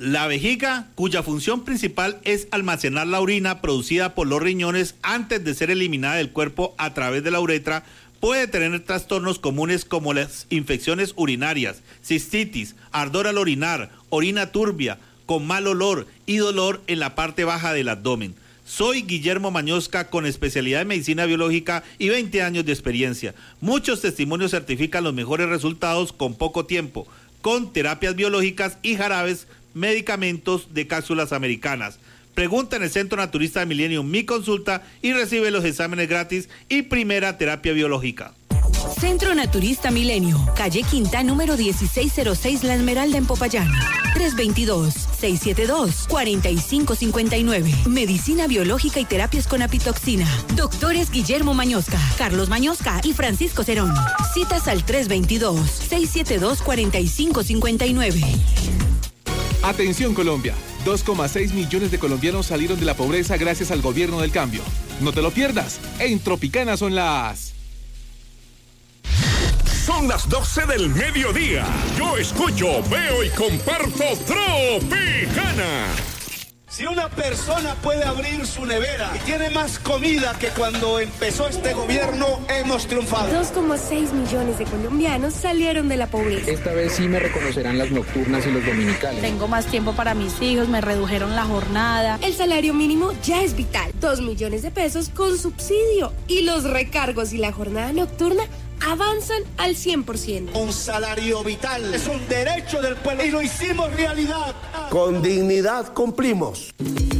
La vejiga, cuya función principal es almacenar la orina producida por los riñones antes de ser eliminada del cuerpo a través de la uretra, puede tener trastornos comunes como las infecciones urinarias, cistitis, ardor al orinar, orina turbia, con mal olor y dolor en la parte baja del abdomen. Soy Guillermo Mañosca, con especialidad en medicina biológica y 20 años de experiencia. Muchos testimonios certifican los mejores resultados con poco tiempo, con terapias biológicas y jarabes, medicamentos de cápsulas americanas. Pregunta en el Centro Naturista de Millennium Mi Consulta y recibe los exámenes gratis y primera terapia biológica. Centro Naturista Milenio, calle Quinta, número 1606, La Esmeralda, en Popayán. 322-672-4559. Medicina biológica y terapias con apitoxina. Doctores Guillermo Mañosca, Carlos Mañosca y Francisco Cerón. Citas al 322-672-4559. Atención Colombia, 2,6 millones de colombianos salieron de la pobreza gracias al gobierno del cambio. No te lo pierdas, en Tropicana son las... Son las 12 del mediodía. Yo escucho, veo y comparto Tropicana. Si una persona puede abrir su nevera y tiene más comida que cuando empezó este gobierno, hemos triunfado. 2,6 millones de colombianos salieron de la pobreza. Esta vez sí me reconocerán las nocturnas y los dominicales. Tengo más tiempo para mis hijos, me redujeron la jornada. El salario mínimo ya es vital. 2 millones de pesos con subsidio. Y los recargos y la jornada nocturna avanzan al 100%. Un salario vital es un derecho del pueblo y lo hicimos realidad. Con dignidad cumplimos.